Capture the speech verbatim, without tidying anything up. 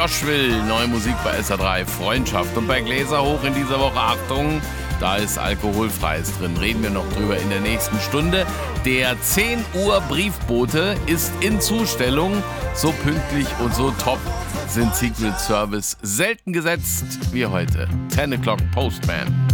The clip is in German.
Joshville, neue Musik bei S R drei, Freundschaft. Und bei Gläser hoch in dieser Woche, Achtung, da ist Alkoholfreies drin. Reden wir noch drüber in der nächsten Stunde. Der zehn Uhr Briefbote ist in Zustellung. So pünktlich und so top sind Secret Service selten gesetzt wie heute. ten o'clock Postman.